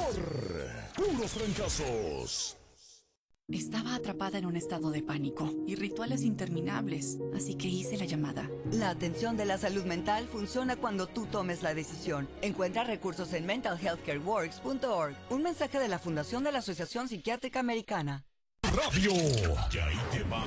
Puros fracasos. Estaba atrapada en un estado de pánico y rituales interminables, así que hice la llamada. La atención de la salud mental funciona cuando tú tomes la decisión. Encuentra recursos en mentalhealthcareworks.org. Un mensaje de la Fundación de la Asociación Psiquiátrica Americana. Radio. Y ahí te va